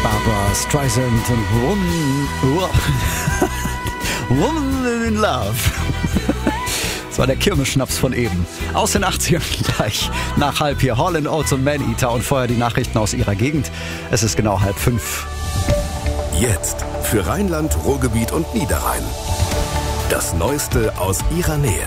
Barbra Streisand und Woman in Love. Das war der Kirmesschnaps von eben. Aus den 80ern gleich. Nach 4:30 hier Hall & Oates und Man-Eater und vorher die Nachrichten aus ihrer Gegend. Es ist genau 4:30. Jetzt für Rheinland, Ruhrgebiet und Niederrhein. Das Neueste aus ihrer Nähe.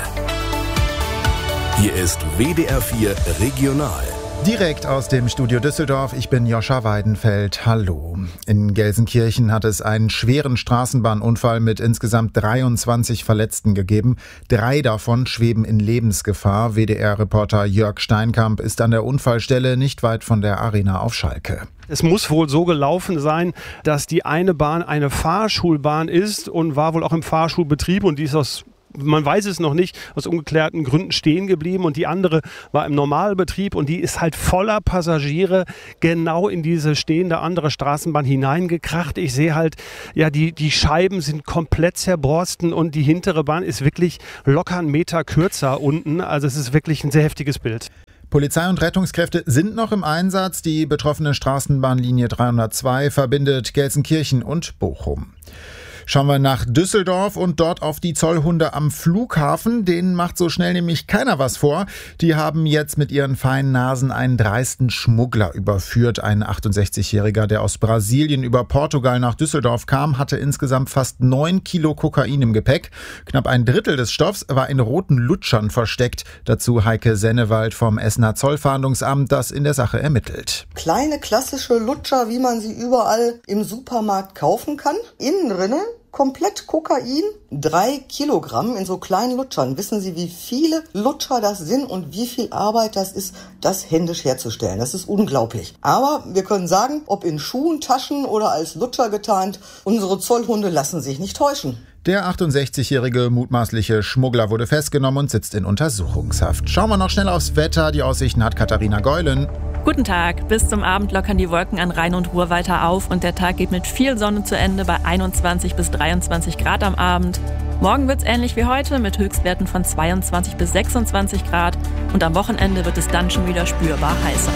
Hier ist WDR 4 Regional. Direkt aus dem Studio Düsseldorf, ich bin Joscha Weidenfeld. Hallo. In Gelsenkirchen hat es einen schweren Straßenbahnunfall mit insgesamt 23 Verletzten gegeben. 3 davon schweben in Lebensgefahr. WDR-Reporter Jörg Steinkamp ist an der Unfallstelle nicht weit von der Arena auf Schalke. Es muss wohl so gelaufen sein, dass die eine Bahn eine Fahrschulbahn ist und war wohl auch im Fahrschulbetrieb und die ist man weiß es noch nicht, aus ungeklärten Gründen stehen geblieben und die andere war im Normalbetrieb und die ist halt voller Passagiere genau in diese stehende andere Straßenbahn hineingekracht. Ich sehe halt, ja, die Scheiben sind komplett zerborsten und die hintere Bahn ist wirklich locker 1 Meter kürzer unten. Also es ist wirklich ein sehr heftiges Bild. Polizei und Rettungskräfte sind noch im Einsatz. Die betroffene Straßenbahnlinie 302 verbindet Gelsenkirchen und Bochum. Schauen wir nach Düsseldorf und dort auf die Zollhunde am Flughafen. Denen macht so schnell nämlich keiner was vor. Die haben jetzt mit ihren feinen Nasen einen dreisten Schmuggler überführt. Ein 68-Jähriger, der aus Brasilien über Portugal nach Düsseldorf kam, hatte insgesamt fast 9 Kilo Kokain im Gepäck. Knapp 1/3 des Stoffs war in roten Lutschern versteckt. Dazu Heike Sennewald vom Essener Zollfahndungsamt, das in der Sache ermittelt. Kleine klassische Lutscher, wie man sie überall im Supermarkt kaufen kann. Innen drinnen komplett Kokain, 3 Kilogramm in so kleinen Lutschern. Wissen Sie, wie viele Lutscher das sind und wie viel Arbeit das ist, das händisch herzustellen? Das ist unglaublich. Aber wir können sagen, ob in Schuhen, Taschen oder als Lutscher getarnt, unsere Zollhunde lassen sich nicht täuschen. Der 68-jährige mutmaßliche Schmuggler wurde festgenommen und sitzt in Untersuchungshaft. Schauen wir noch schnell aufs Wetter. Die Aussichten hat Katharina Geulen. Guten Tag. Bis zum Abend lockern die Wolken an Rhein und Ruhr weiter auf und der Tag geht mit viel Sonne zu Ende bei 21 bis 23 Grad am Abend. Morgen wird's ähnlich wie heute mit Höchstwerten von 22 bis 26 Grad und am Wochenende wird es dann schon wieder spürbar heißer.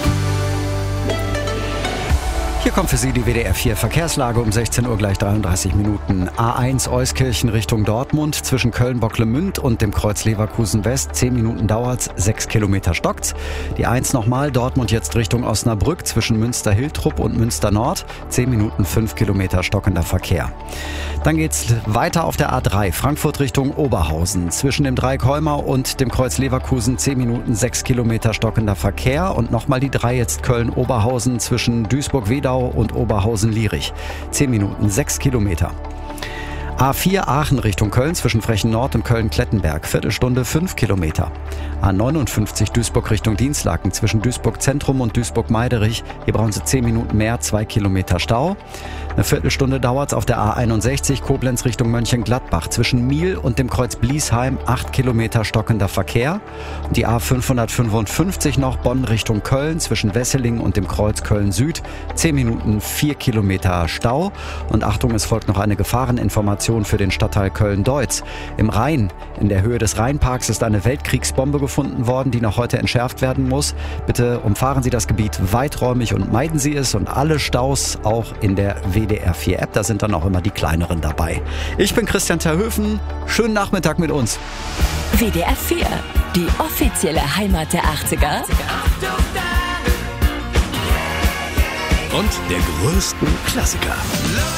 Hier kommt für Sie die WDR 4 Verkehrslage um 16 Uhr gleich 33 Minuten. A1 Euskirchen Richtung Dortmund zwischen Köln-Bocklemünd und dem Kreuz Leverkusen West. 10 Minuten dauert's, 6 Kilometer stockt's. Die 1 nochmal, Dortmund jetzt Richtung Osnabrück zwischen Münster-Hiltrup und Münster-Nord. 10 Minuten, 5 Kilometer stockender Verkehr. Dann geht's weiter auf der A3 Frankfurt Richtung Oberhausen. Zwischen dem Dreieck Heumau und dem Kreuz Leverkusen 10 Minuten, 6 Kilometer stockender Verkehr. Und nochmal die 3 jetzt Köln-Oberhausen zwischen Duisburg-Wedau und Oberhausen-Lierich. 10 Minuten, 6 Kilometer. A4 Aachen Richtung Köln zwischen Frechen Nord und Köln-Klettenberg. Viertelstunde, 5 Kilometer. A59 Duisburg Richtung Dienstlaken zwischen Duisburg Zentrum und Duisburg-Meiderich. Hier brauchen Sie 10 Minuten mehr, 2 Kilometer Stau. Eine Viertelstunde dauert es auf der A61 Koblenz Richtung Mönchengladbach. Zwischen Miel und dem Kreuz Bliesheim 8 Kilometer stockender Verkehr. Und die A555 noch Bonn Richtung Köln zwischen Wesseling und dem Kreuz Köln Süd. 10 Minuten, 4 Kilometer Stau. Und Achtung, es folgt noch eine Gefahreninformation für den Stadtteil Köln-Deutz. Im Rhein, in der Höhe des Rheinparks, ist eine Weltkriegsbombe gefunden worden, die noch heute entschärft werden muss. Bitte umfahren Sie das Gebiet weiträumig und meiden Sie es und alle Staus auch in der WDR 4 App. Da sind dann auch immer die kleineren dabei. Ich bin Christian Terhöfen. Schönen Nachmittag mit uns. WDR 4, die offizielle Heimat der 80er. Und der größten Klassiker.